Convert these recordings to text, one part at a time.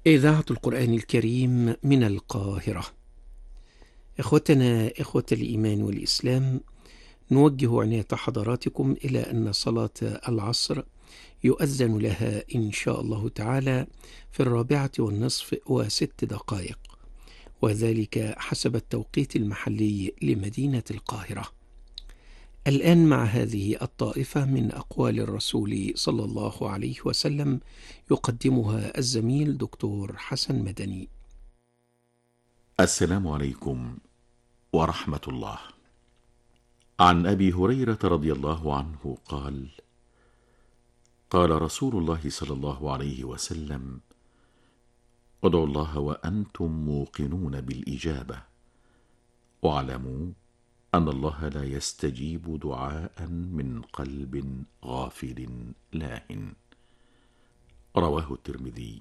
إذاعة القرآن الكريم من القاهرة. إخوتنا إخوة الإيمان والإسلام، نوجه عناية حضراتكم إلى أن صلاة العصر يؤذن لها إن شاء الله تعالى في 4:06، وذلك حسب التوقيت المحلي لمدينة القاهرة. الآن مع هذه الطائفة من أقوال الرسول صلى الله عليه وسلم يقدمها الزميل دكتور حسن مدني. السلام عليكم ورحمة الله. عن أبي هريرة رضي الله عنه قال: قال رسول الله صلى الله عليه وسلم: ادعوا الله وأنتم موقنون بالإجابة، واعلموا أن الله لا يستجيب دعاء من قلب غافل لاهٍ. رواه الترمذي.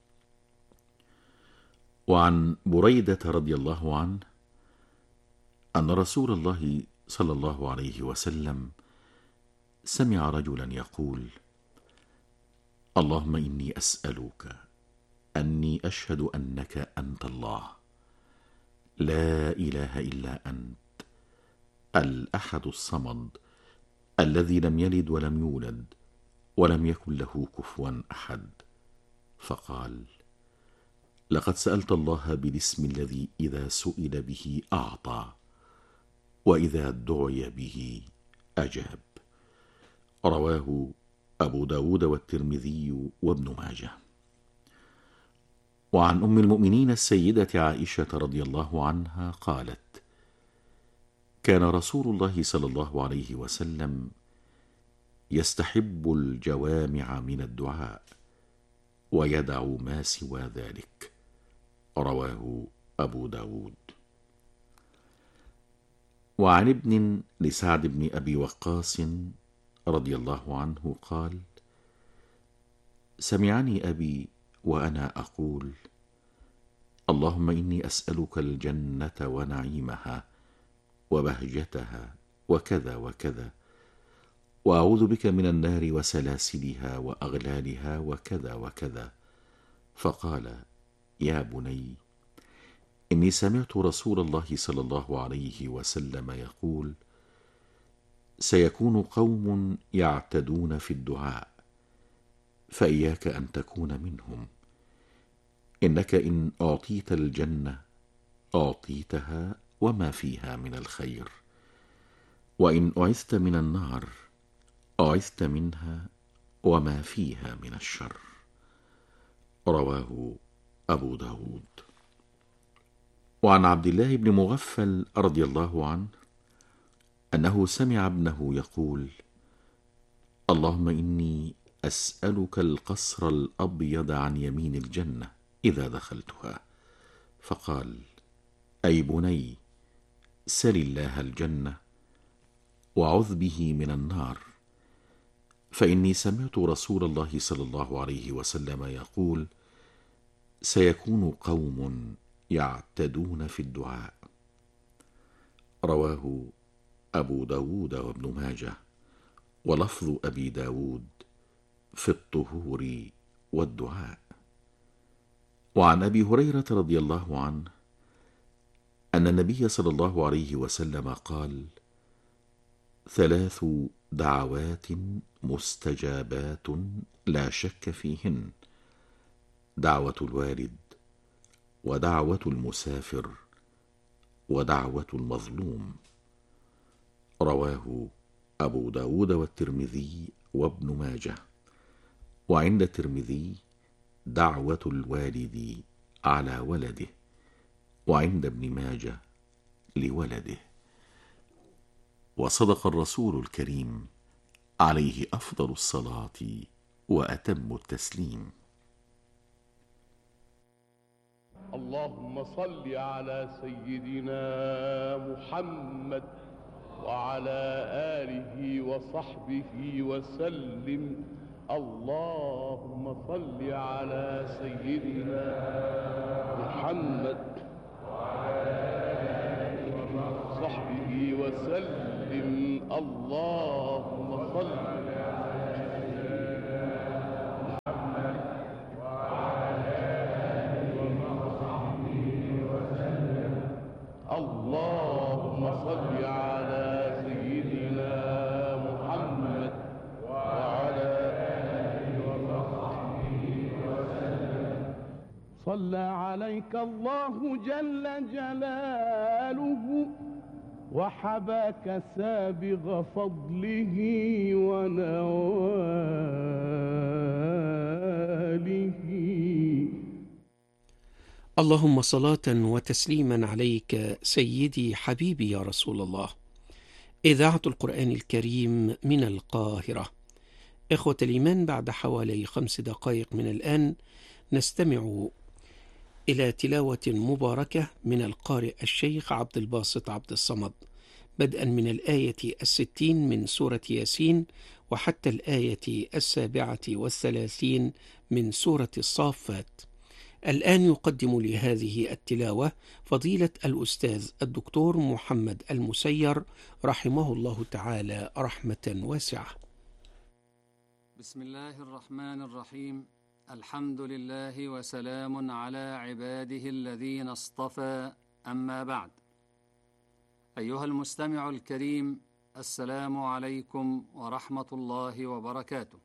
وعن بريدة رضي الله عنه أن رسول الله صلى الله عليه وسلم سمع رجلا يقول: اللهم إني أسألك أني أشهد أنك أنت الله، لا إله إلا أنت، الأحد الصمد، الذي لم يلد ولم يولد ولم يكن له كفوا أحد. فقال: لقد سألت الله بالاسم الذي إذا سئل به أعطى، وإذا دعي به أجاب. رواه أبو داود والترمذي وابن ماجه. وعن أم المؤمنين السيدة عائشة رضي الله عنها قالت: كان رسول الله صلى الله عليه وسلم يستحب الجوامع من الدعاء ويدع ما سوى ذلك. رواه أبو داود. وعن ابن لسعد بن أبي وقاص رضي الله عنه قال: سمعني أبي وأنا أقول: اللهم إني أسألك الجنة ونعيمها وبهجتها وكذا وكذا، وأعوذ بك من النار وسلاسلها وأغلالها وكذا وكذا. فقال: يا بني، إني سمعت رسول الله صلى الله عليه وسلم يقول: سيكون قوم يعتدون في الدعاء، فإياك أن تكون منهم، إنك إن أعطيت الجنة أعطيتها وما فيها من الخير، وإن أعذت من النار أعذت منها وما فيها من الشر. رواه أبو داود. وعن عبد الله بن مغفل رضي الله عنه أنه سمع ابنه يقول: اللهم إني أسألك القصر الأبيض عن يمين الجنة إذا دخلتها. فقال: أي بني، سل الله الجنة وعذ به من النار، فإني سمعت رسول الله صلى الله عليه وسلم يقول: سيكون قوم يعتدون في الدعاء. رواه أبو داود وابن ماجه، ولفظ أبي داود في الطهور والدعاء. وعن أبي هريرة رضي الله عنه أن النبي صلى الله عليه وسلم قال: 3 دعوات مستجابات لا شك فيهن: دعوة الوالد، ودعوة المسافر، ودعوة المظلوم. رواه أبو داود والترمذي وابن ماجه. وعند الترمذي: دعوة الوالد على ولده. وعند ابن ماجه: لولده. وصدق الرسول الكريم عليه أفضل الصلاة وأتم التسليم. اللهم صل على سيدنا محمد وعلى آله وصحبه وسلم. اللهم صل على سيدنا محمد وعلى آله وصحبه وسلم. اللهم صل على سيدنا محمد وعلى اللهم صل على سيدنا محمد وعلى آله وصحبه وسلم. صلى عليك الله جل جلاله وحباك سابغ فضله ونواله. اللهم صلاة وتسليما عليك سيدي حبيبي يا رسول الله. إذاعة القرآن الكريم من القاهرة. إخوة الإيمان، بعد حوالي 5 دقائق من الآن نستمع إلى تلاوة مباركة من القارئ الشيخ عبد الباسط عبد الصمد، بدءا من الآية 60 من سورة ياسين وحتى الآية 37 من سورة الصافات. الآن يقدم لهذه التلاوة فضيلة الأستاذ الدكتور محمد المسير رحمه الله تعالى رحمة واسعة. بسم الله الرحمن الرحيم. الحمد لله وسلام على عباده الذين اصطفى، أما بعد. أيها المستمع الكريم، السلام عليكم ورحمة الله وبركاته.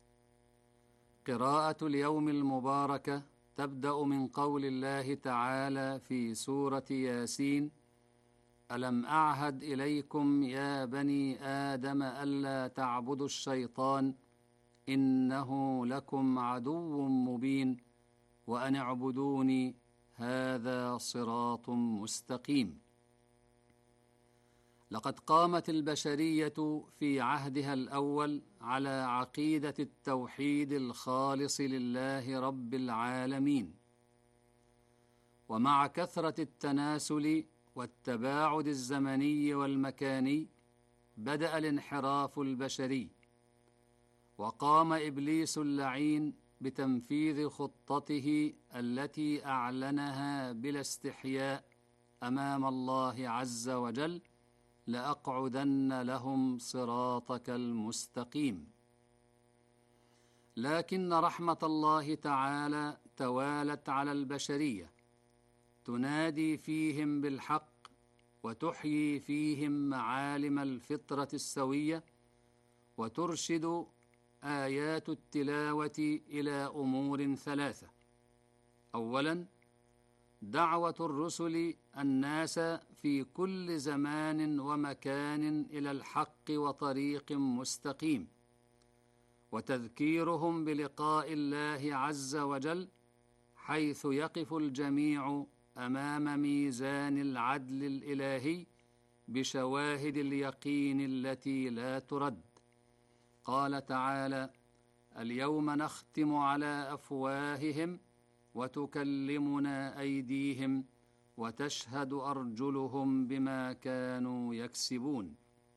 قراءة اليوم المباركة تبدأ من قول الله تعالى في سورة ياسين: ألم أعهد إليكم يا بني آدم ألا تعبدوا الشيطان إنه لكم عدو مبين وأن اعبدوني هذا صراط مستقيم. لقد قامت البشرية في عهدها الأول على عقيدة التوحيد الخالص لله رب العالمين، ومع كثرة التناسل والتباعد الزمني والمكاني بدأ الانحراف البشري، وقام إبليس اللعين بتنفيذ خطته التي أعلنها بلا استحياء أمام الله عز وجل: لأقعدن لهم صراطك المستقيم. لكن رحمة الله تعالى توالت على البشرية، تنادي فيهم بالحق وتحيي فيهم معالم الفطرة السوية، وترشد آيات التلاوة إلى أمور 3. أولاً، دعوة الرسل الناس في كل زمان ومكان إلى الحق وطريق مستقيم، وتذكيرهم بلقاء الله عز وجل حيث يقف الجميع أمام ميزان العدل الإلهي بشواهد اليقين التي لا ترد. قال تعالى: اليوم نختم على أفواههم وتكلمنا أيديهم وتشهد أرجلهم بما كانوا يكسبون.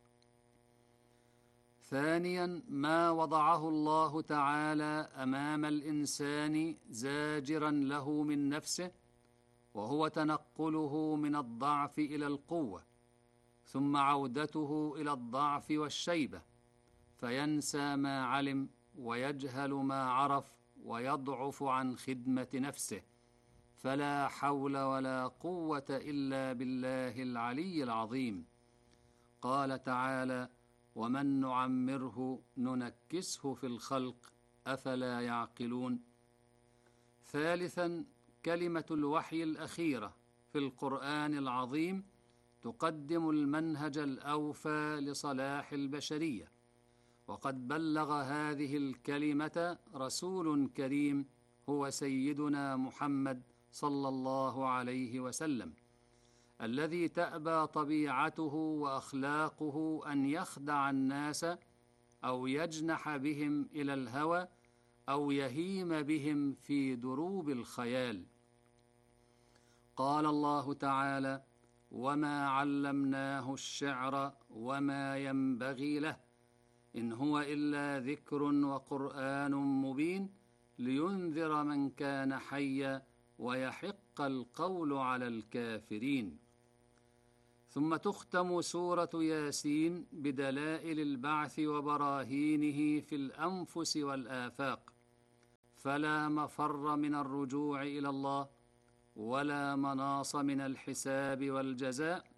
ثانياً، ما وضعه الله تعالى أمام الإنسان زاجراً له من نفسه، وهو تنقله من الضعف إلى القوة، ثم عودته إلى الضعف والشيبة، فينسى ما علم ويجهل ما عرف ويضعف عن خدمة نفسه، فلا حول ولا قوة إلا بالله العلي العظيم. قال تعالى: ومن نعمره ننكسه في الخلق أفلا يعقلون. ثالثاً، كلمة الوحي الأخيرة في القرآن العظيم تقدم المنهج الأوفى لصلاح البشرية، وقد بلغ هذه الكلمة رسول كريم هو سيدنا محمد صلى الله عليه وسلم، الذي تأبى طبيعته وأخلاقه أن يخدع الناس أو يجنح بهم إلى الهوى أو يهيم بهم في دروب الخيال. قال الله تعالى: وما علمناه الشعر وما ينبغي له إن هو إلا ذكر وقرآن مبين لينذر من كان حيا ويحق القول على الكافرين. ثم تختم سورة ياسين بدلائل البعث وبراهينه في الأنفس والآفاق، فلا مفر من الرجوع إلى الله ولا مناص من الحساب والجزاء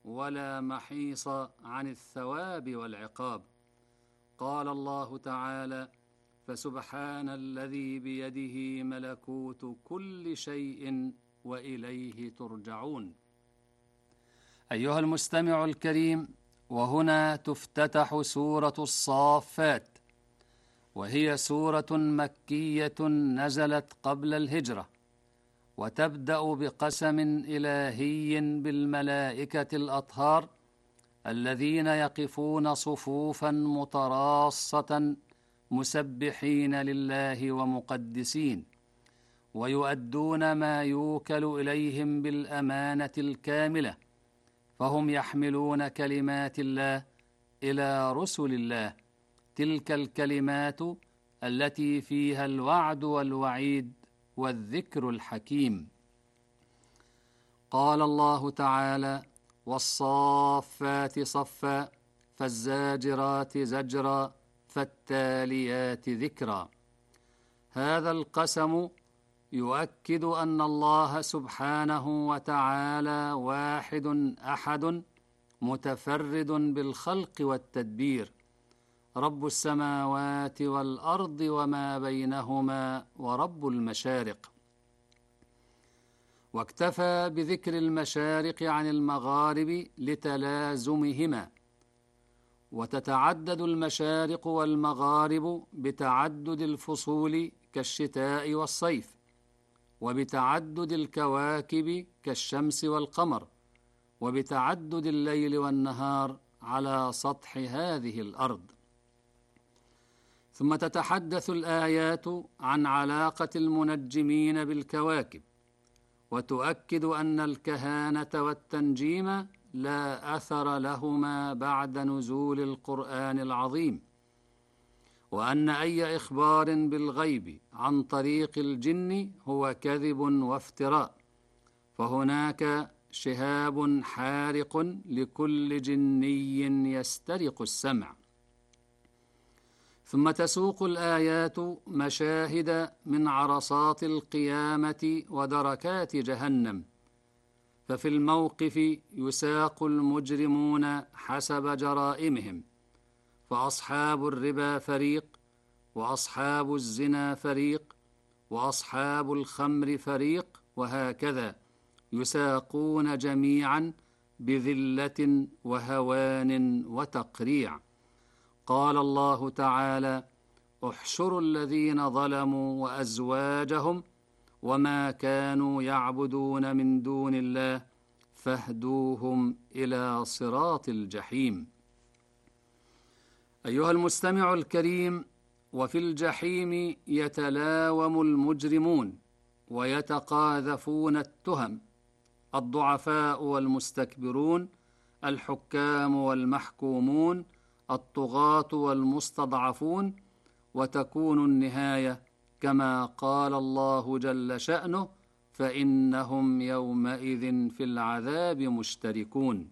ولا محيص عن الثواب والعقاب. قال الله تعالى: فسبحان الذي بيده ملكوت كل شيء وإليه ترجعون. أيها المستمع الكريم، وهنا تفتتح سورة الصافات، وهي سورة مكية نزلت قبل الهجرة، وتبدأ بقسم إلهي بالملائكة الأطهار الذين يقفون صفوفا متراصة مسبحين لله ومقدسين، ويؤدون ما يوكل إليهم بالأمانة الكاملة، فهم يحملون كلمات الله إلى رسل الله، تلك الكلمات التي فيها الوعد والوعيد والذكر الحكيم. قال الله تعالى: والصافات صفا فالزاجرات زجرا فالتاليات ذكرا. هذا القسم يؤكد أن الله سبحانه وتعالى واحد أحد متفرد بالخلق والتدبير، رب السماوات والأرض وما بينهما ورب المشارق. واكتفى بذكر المشارق عن المغارب لتلازمهما، وتتعدد المشارق والمغارب بتعدد الفصول كالشتاء والصيف، وبتعدد الكواكب كالشمس والقمر، وبتعدد الليل والنهار على سطح هذه الأرض. ثم تتحدث الآيات عن علاقة المنجمين بالكواكب، وتؤكد أن الكهانة والتنجيم لا أثر لهما بعد نزول القرآن العظيم، وأن أي إخبار بالغيب عن طريق الجن هو كذب وافتراء، فهناك شهاب حارق لكل جني يسترق السمع. ثم تسوق الآيات مشاهد من عرصات القيامة ودركات جهنم، ففي الموقف يساق المجرمون حسب جرائمهم، فأصحاب الربا فريق، وأصحاب الزنا فريق، وأصحاب الخمر فريق، وهكذا يساقون جميعا بذلة وهوان وتقريع. قال الله تعالى: احشروا الذين ظلموا وأزواجهم وما كانوا يعبدون من دون الله فاهدوهم إلى صراط الجحيم. أيها المستمع الكريم، وفي الجحيم يتلاوم المجرمون ويتقاذفون التهم، الضعفاء والمستكبرون، الحكام والمحكومون، الطغاة والمستضعفون، وتكون النهاية كما قال الله جل شأنه: فإنهم يومئذ في العذاب مشتركون.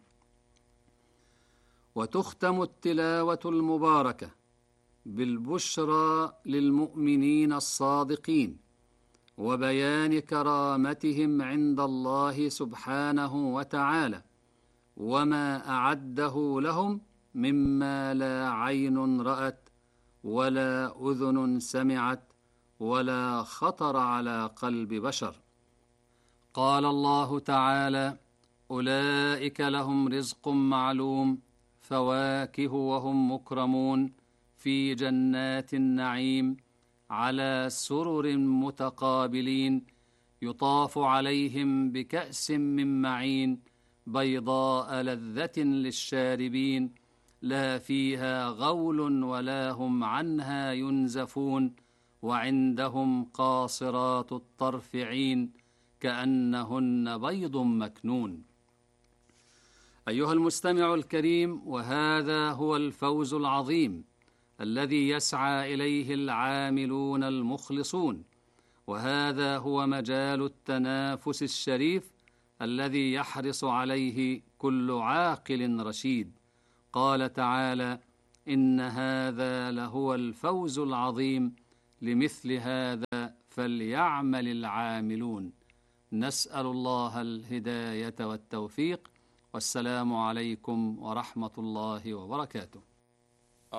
وتختم التلاوة المباركة بالبشرى للمؤمنين الصادقين، وبيان كرامتهم عند الله سبحانه وتعالى، وما أعده لهم مما لا عين رأت ولا أذن سمعت ولا خطر على قلب بشر. قال الله تعالى: أولئك لهم رزق معلوم، فواكه وهم مكرمون في جنات النعيم على سرر متقابلين، يطاف عليهم بكأس من معين بيضاء لذة للشاربين، لا فيها غول ولا هم عنها ينزفون، وعندهم قاصرات الطرف عين كأنهن بيض مكنون. أيها المستمع الكريم، وهذا هو الفوز العظيم الذي يسعى إليه العاملون المخلصون، وهذا هو مجال التنافس الشريف الذي يحرص عليه كل عاقل رشيد. قال تعالى: إن هذا لهو الفوز العظيم، لمثل هذا فليعمل العاملون. نسأل الله الهداية والتوفيق، والسلام عليكم ورحمة الله وبركاته.